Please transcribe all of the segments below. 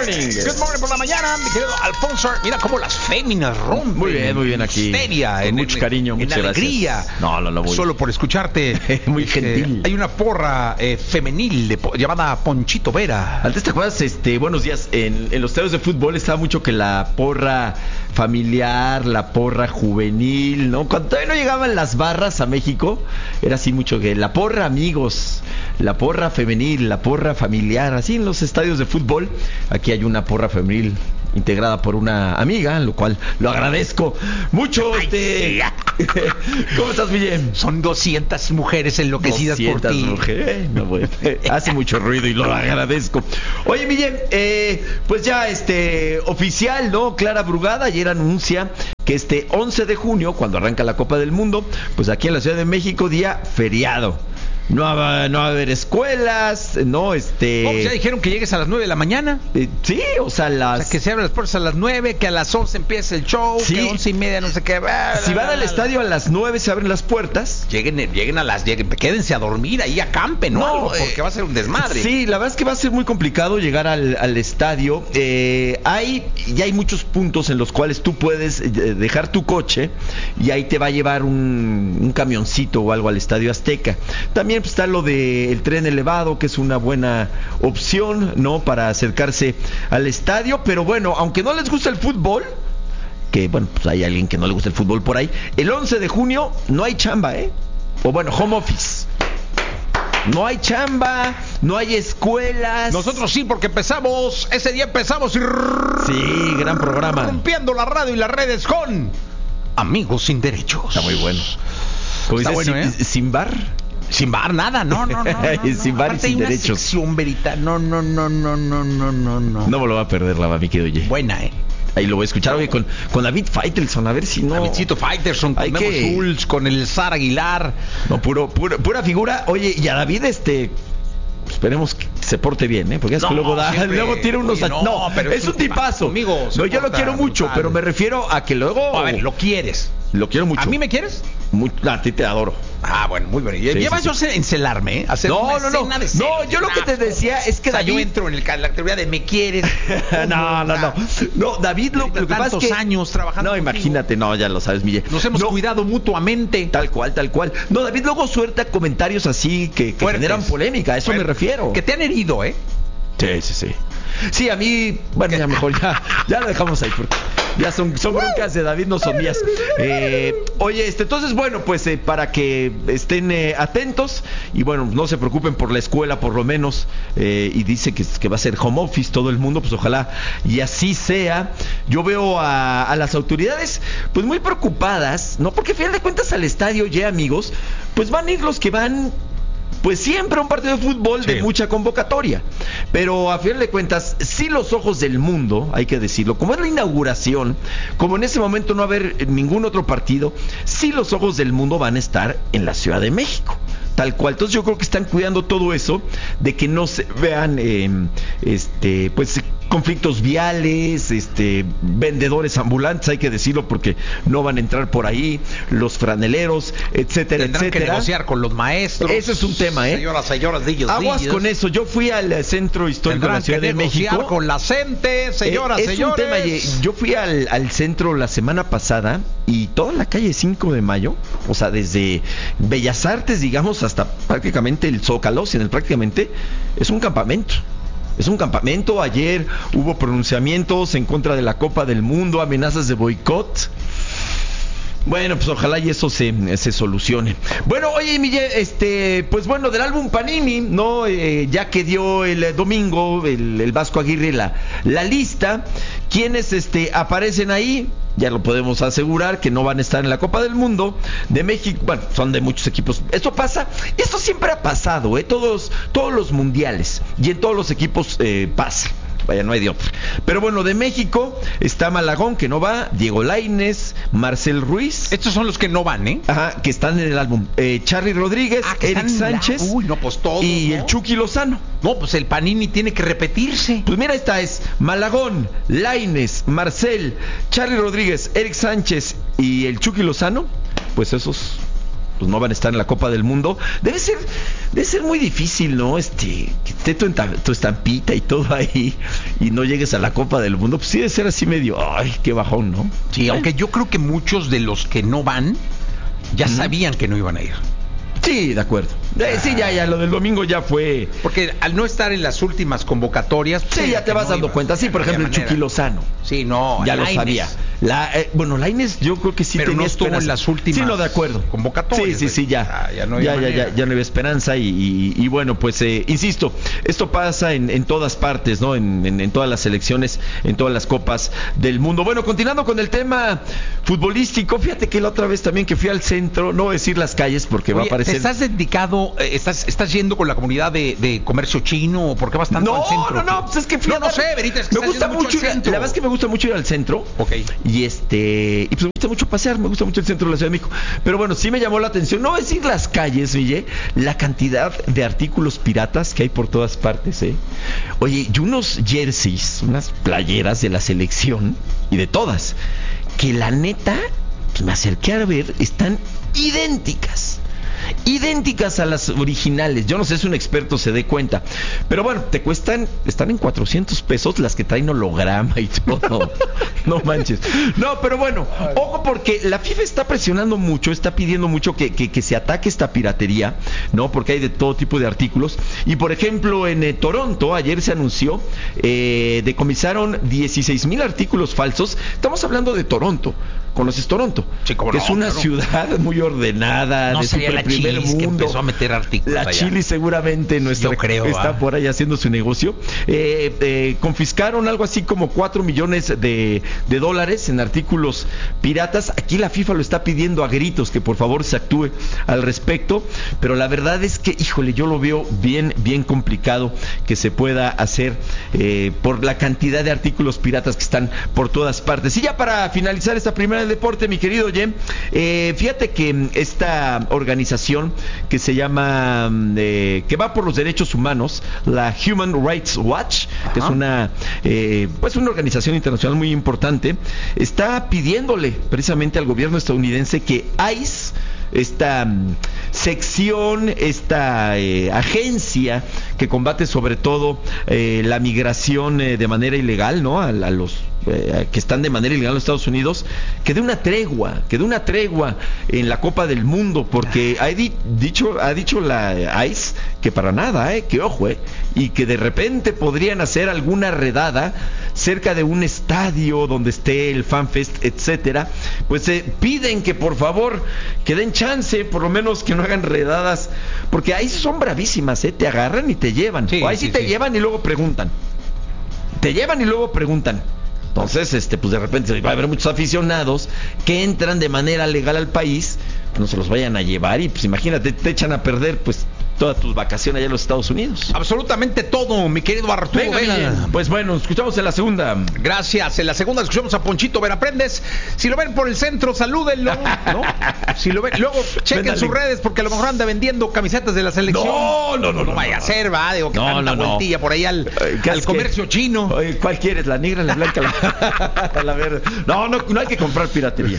morning. Good morning por la mañana, mi querido Alfonso. Mira cómo las féminas rompen. Muy bien aquí. Histeria, con mucho cariño, muchas gracias. Alegría. No, voy. Solo por escucharte. Muy gentil. Hay una porra femenil llamada Ponchito Vera. Antes, ¿te acuerdas? Buenos días. En los estadios de fútbol estaba mucho que la porra familiar, la porra juvenil, ¿no? Cuando todavía no llegaban las barras a México, era así mucho que la porra amigos, la porra femenil, la porra familiar, así en los estadios de fútbol. Aquí hay una porra femenil integrada por una amiga, lo cual lo agradezco mucho. ¿Cómo estás, Guillem? Son 200 mujeres enloquecidas por ti. 200 mujeres. No, bueno, hace mucho ruido y lo agradezco. Oye, Guillem, pues ya oficial, ¿no? Clara Brugada ayer anuncia que 11 de junio, cuando arranca la Copa del Mundo, pues aquí en la Ciudad de México, día feriado. No va a haber escuelas, no, ya dijeron que llegues a las 9 de la mañana. Sí, o sea, que se abren las puertas a las 9, que a las 11 empiece el show, sí. Que 11:30 no sé qué. Si van al estadio a las 9 se abren las puertas. Quédense a dormir ahí, acampen, ¿no? Porque va a ser un desmadre. Sí, la verdad es que va a ser muy complicado llegar al estadio. Ya hay muchos puntos en los cuales tú puedes dejar tu coche y ahí te va a llevar un camioncito o algo al Estadio Azteca. También está lo del tren elevado, que es una buena opción, ¿no? Para acercarse al estadio. Pero bueno, aunque no les gusta el fútbol, que bueno, pues hay alguien que no le gusta el fútbol por ahí, el 11 de junio no hay chamba, o bueno, home office. No hay chamba, no hay escuelas. Nosotros sí, porque ese día empezamos. Sí, gran programa. Rompiendo la radio y las redes con Amigos Sin Derechos. Está muy bueno. Como está dices, bueno, ¿sin bar? Sin bar, nada, no. Sin bar y sin derechos. Sección verita. No. No me lo va a perder la mi querido Oye. Buena, Ahí lo voy a escuchar, oye, con David Faitelson, a ver si no. Davidcito Faitelson, con Memo Schultz, con el Zar Aguilar. No, pura figura. Oye, y a David, esperemos que se porte bien, porque es que luego tiene unos. No, pero es un tipazo. Amigos, no, yo lo quiero mucho, pero me refiero a que luego. A ver, lo quieres. Lo quiero mucho. ¿A mí me quieres? A ti te adoro. Ah, bueno, muy bien. Llevas yo a encelarme, hacer una escena de celos. No, yo lo que te decía es que David... yo entro en la teoría de me quieres. No, David, lo que pasa es que... años trabajando contigo. Imagínate, ya lo sabes, Miguel. Nos hemos cuidado mutuamente. Tal cual. No, David luego suelta comentarios así que generan polémica, a eso me refiero. Que te han herido, Sí. Sí, a mí, bueno, ya mejor, ya lo dejamos ahí, porque ya son broncas de David, no son mías. Oye, entonces, bueno, pues para que estén atentos y bueno, no se preocupen por la escuela, por lo menos, y dice que va a ser home office todo el mundo, pues ojalá y así sea. Yo veo a las autoridades, pues muy preocupadas, ¿no? Porque a final de cuentas al estadio, amigos, pues van a ir los que van... Pues siempre un partido de fútbol de mucha convocatoria. Pero a final de cuentas, sí los ojos del mundo, hay que decirlo, como es la inauguración, como en ese momento no va a haber ningún otro partido, sí los ojos del mundo van a estar en la Ciudad de México. Tal cual. Entonces yo creo que están cuidando todo eso, de que no se vean pues conflictos viales, vendedores ambulantes, hay que decirlo, porque no van a entrar por ahí, los franeleros, etcétera. Tendrán que negociar con los maestros. Ese es un tema, Señoras, dillos. Aguas con eso. Yo fui al Centro Histórico de la Ciudad de México. Con la gente, señoras. Un tema. Yo fui al centro la semana pasada y toda la calle 5 de Mayo, o sea, desde Bellas Artes, digamos, hasta prácticamente el Zócalo, prácticamente es un campamento. Es un campamento. Ayer hubo pronunciamientos en contra de la Copa del Mundo, amenazas de boicot. Bueno, pues ojalá y eso se solucione. Bueno, oye, Miguel, pues bueno, del álbum Panini, ¿no? Ya que dio el domingo el Vasco Aguirre la lista, quienes aparecen ahí, ya lo podemos asegurar que no van a estar en la Copa del Mundo de México. Bueno, son de muchos equipos. Esto pasa, esto siempre ha pasado, todos los mundiales y en todos los equipos pasa. Vaya, no hay de otro. Pero bueno, de México está Malagón, que no va, Diego Lainez, Marcel Ruiz. Estos son los que no van, Ajá, que están en el álbum. Charly Rodríguez, Eric Sánchez. Uy, no, pues todos. Y el Chucky Lozano. No, pues el Panini tiene que repetirse. Pues mira, esta es Malagón, Lainez, Marcel, Charly Rodríguez, Eric Sánchez y el Chucky Lozano. Pues esos pues no van a estar en la Copa del Mundo. Debe ser muy difícil, ¿no? Que esté tu estampita y todo ahí y no llegues a la Copa del Mundo. Pues sí debe ser así medio, ay, qué bajón, ¿no? Sí, aunque yo creo que muchos de los que no van ya sabían que no iban a ir. Sí, de acuerdo. Sí, ya, lo del domingo ya fue. Porque al no estar en las últimas convocatorias. Sí, ya te vas dando cuenta. Sí, por ejemplo, el Chucky Lozano. Sí, no. Ya lo sabía. Lainez, yo creo que sí pero tenía no estuvo esperanza. en las últimas. Sí, no, de acuerdo. Convocatorias. Sí, ya. Ya no había esperanza y bueno, pues insisto, esto pasa en todas partes, ¿no? En todas las selecciones, en todas las copas del mundo. Bueno, continuando con el tema futbolístico, fíjate que la otra vez también que fui al centro, no voy a decir las calles porque va a aparecer. ¿Estás dedicado, estás yendo con la comunidad de comercio chino o por qué vas tanto al centro? No, pues es que no sé, Verita, es que me gusta mucho la verdad es que me gusta mucho ir al centro. Ok. Y pues me gusta mucho pasear, me gusta mucho el centro de la Ciudad de México. Pero bueno, sí me llamó la atención, no voy a decir las calles, Miguel, la cantidad de artículos piratas que hay por todas partes, ¿eh? Oye, y unos jerseys, unas playeras de la selección y de todas, que la neta, pues me acerqué a ver, están idénticas a las originales. Yo no sé si un experto se dé cuenta, pero bueno, están en 400 pesos las que traen holograma y todo. No manches. No, pero bueno, ojo, porque la FIFA está presionando mucho, está pidiendo mucho que se ataque esta piratería, ¿no? Porque hay de todo tipo de artículos. Y por ejemplo, en Toronto, ayer se anunció, decomisaron 16,000 artículos falsos. Estamos hablando de Toronto. ¿Conoces Toronto? Sí, que es una ciudad muy ordenada, no de super primer mundo. Que empezó a meter artículos la allá. Chili seguramente está por ahí haciendo su negocio. Confiscaron algo así como 4 millones de dólares en artículos piratas. Aquí la FIFA lo está pidiendo a gritos que por favor se actúe al respecto, pero la verdad es que, híjole, yo lo veo bien complicado que se pueda hacer por la cantidad de artículos piratas que están por todas partes. Y ya para finalizar esta primera del deporte, mi querido Jem, fíjate que esta organización que se llama que va por los derechos humanos, la Human Rights Watch, que es una organización internacional muy importante, está pidiéndole precisamente al gobierno estadounidense que ICE, esta sección, esta agencia que combate sobre todo la migración de manera ilegal, ¿no? A los que están de manera ilegal en los Estados Unidos, que dé una tregua en la Copa del Mundo, porque ha dicho la ICE que para nada, que ojo, y que de repente podrían hacer alguna redada cerca de un estadio donde esté el FanFest, etcétera. Pues piden que por favor que den chance, por lo menos que no hagan redadas, porque ahí son bravísimas, te agarran y te llevan, o ahí sí te llevan y luego preguntan. Entonces, pues de repente va a haber muchos aficionados que entran de manera legal al país, no se los vayan a llevar y pues imagínate, te echan a perder pues todas tus vacaciones allá en los Estados Unidos. Absolutamente todo, mi querido Arturo Vela. Pues bueno, escuchamos en la segunda. Gracias. En la segunda escuchamos a Ponchito Veraprendes. Si lo ven por el centro, salúdenlo, ¿no? Si lo ven, luego chequen sus redes porque a lo mejor anda vendiendo camisetas de la selección. No vaya a ser, va, digo, que tanta vueltilla por ahí al comercio chino. Oye, ¿cuál quieres? ¿La negra, la blanca, la verde? No hay que comprar piratería.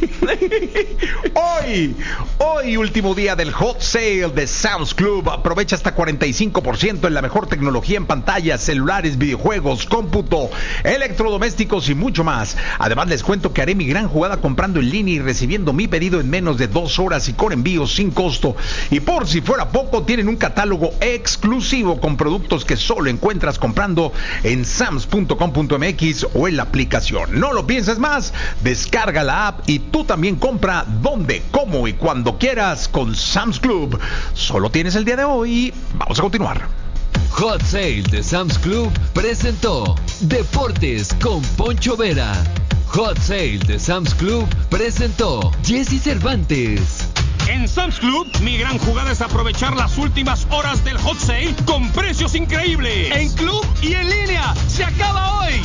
Hoy último día del hot sale de Sam's Club. Aprovecha hasta 45% en la mejor tecnología en pantallas, celulares, videojuegos, cómputo, electrodomésticos y mucho más. Además les cuento que haré mi gran jugada comprando en línea y recibiendo mi pedido en menos de 2 horas y con envíos sin costo. Y por si fuera poco, tienen un catálogo exclusivo con productos que solo encuentras comprando en sams.com.mx o en la aplicación. No lo pienses más, descarga la app y tú también compra donde, cómo y cuando quieras con Sam's Club. Solo tienes el día de hoy. Vamos a continuar. Hot Sale de Sam's Club presentó Deportes con Poncho Vera. Hot Sale de Sam's Club presentó Jesse Cervantes. En Sam's Club, mi gran jugada es aprovechar las últimas horas del hot sale con precios increíbles. En club y en línea. ¡Se acaba hoy!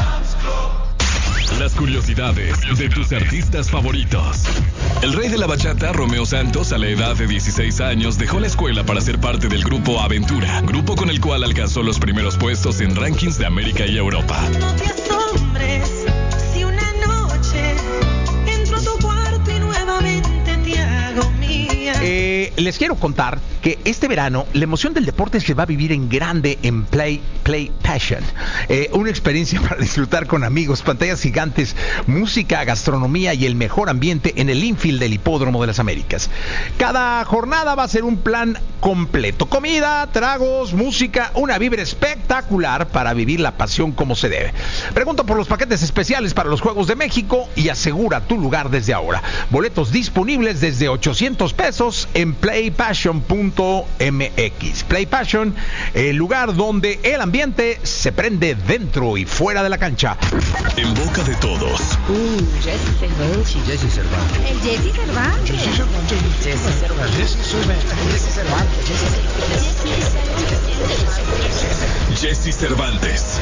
Las curiosidades de tus artistas favoritos. El rey de la bachata, Romeo Santos, a la edad de 16 años, dejó la escuela para ser parte del grupo Aventura, grupo con el cual alcanzó los primeros puestos en rankings de América y Europa. No te asombres si una noche entro a tu cuarto y nuevamente te hago mía. Les quiero contar que este verano la emoción del deporte se va a vivir en grande en Play Passion. Una experiencia para disfrutar con amigos, pantallas gigantes, música, gastronomía y el mejor ambiente en el infield del Hipódromo de las Américas. Cada jornada va a ser un plan completo. Comida, tragos, música, una vibra espectacular para vivir la pasión como se debe. Pregunta por los paquetes especiales para los Juegos de México y asegura tu lugar desde ahora. Boletos disponibles desde 800 pesos en playpassion.mx. Play Passion, el lugar donde el ambiente se prende dentro y fuera de la cancha. En boca de todos. Jesse Cervantes. El Jesse Cervantes. Jesse Cervantes.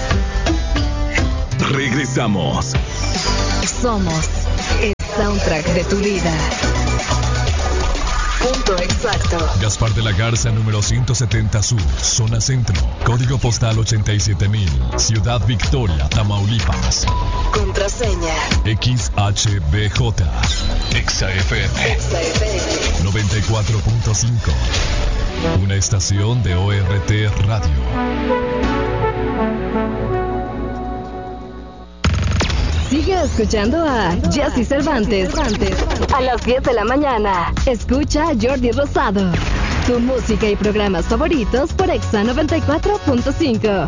Regresamos. Somos el soundtrack de tu vida. Punto exacto. Gaspar de la Garza, número 170 Sur, zona centro. Código postal 87,000. Ciudad Victoria, Tamaulipas. Contraseña. XHBJ. XAFM. 94.5. Una estación de ORT Radio. Sigue escuchando a Jesse Cervantes. A las 10 de la mañana. Escucha a Jordi Rosado. Tu música y programas favoritos por Exa 94.5.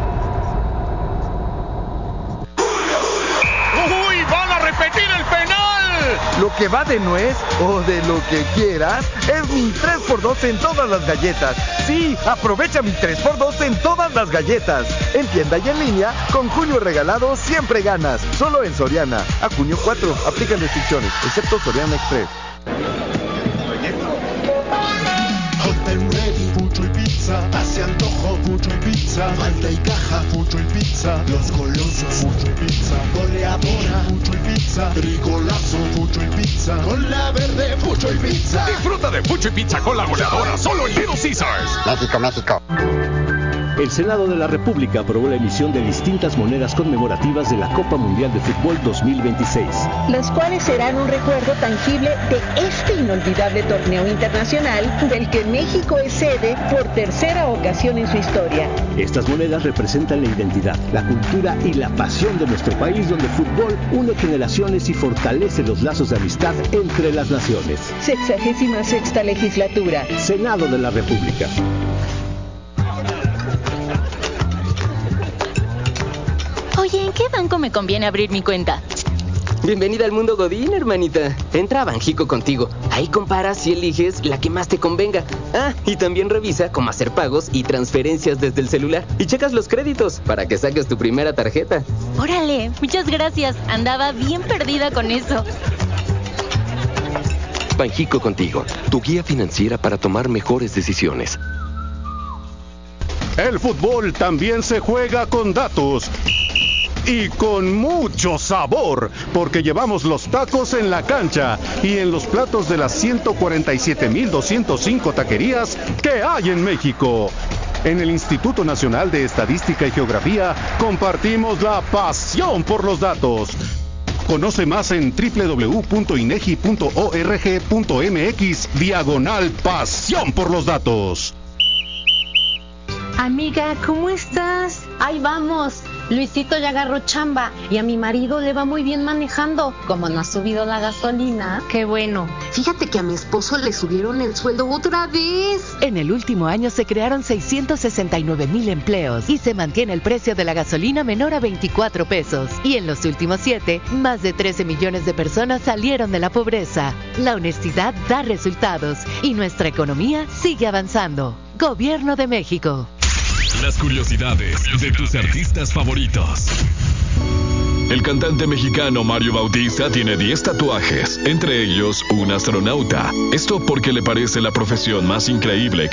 ¡Uy! ¡Van a repetir el penal! Lo que va de nuez o de lo que quieras es mi 3x2 en todas las galletas. Sí, aprovecha mi 3x2 en todas las galletas. En tienda y en línea, con junio regalado siempre ganas. Solo en Soriana. A junio 4, aplican restricciones, excepto Soriana Express. Open ready, Fucho y pizza. Hace antojo, Fucho y pizza. Falta y caja, Fucho y pizza. Los golosos, Fucho y pizza. Goleadora, Fucho y pizza. Trigolazo, Fucho y pizza. Con la verde, Fucho y pizza. Disfruta de Fucho y Pizza con la goleadora solo en Little Caesars. México, México. El Senado de la República aprobó la emisión de distintas monedas conmemorativas de la Copa Mundial de Fútbol 2026. Las cuales serán un recuerdo tangible de este inolvidable torneo internacional del que México es sede por tercera ocasión en su historia. Estas monedas representan la identidad, la cultura y la pasión de nuestro país, donde el fútbol une generaciones y fortalece los lazos de amistad entre las naciones. 66ª legislatura. Senado de la República. Oye, ¿en qué banco me conviene abrir mi cuenta? Bienvenida al mundo Godín, hermanita. Entra a Banjico Contigo. Ahí comparas y eliges la que más te convenga. Ah, y también revisa cómo hacer pagos y transferencias desde el celular. Y checas los créditos para que saques tu primera tarjeta. Órale, muchas gracias. Andaba bien perdida con eso. Banjico Contigo, tu guía financiera para tomar mejores decisiones. El fútbol también se juega con datos. Y con mucho sabor, porque llevamos los tacos en la cancha y en los platos de las 147,205 taquerías que hay en México. En el Instituto Nacional de Estadística y Geografía compartimos la pasión por los datos. Conoce más en www.inegi.org.mx/pasión por los datos. Amiga, ¿cómo estás? Ahí vamos. Luisito ya agarró chamba y a mi marido le va muy bien manejando. Como no ha subido la gasolina. Qué bueno. Fíjate que a mi esposo le subieron el sueldo otra vez. En el último año se crearon 669,000 empleos y se mantiene el precio de la gasolina menor a 24 pesos. Y en los últimos 7, más de 13 millones de personas salieron de la pobreza. La honestidad da resultados y nuestra economía sigue avanzando. Gobierno de México. Las curiosidades de tus artistas favoritos. El cantante mexicano Mario Bautista tiene 10 tatuajes, entre ellos un astronauta. Esto porque le parece la profesión más increíble que